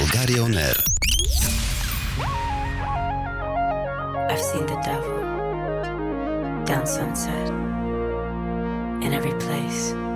Bulgaria On Air. I've seen the devil down Sunset in every place.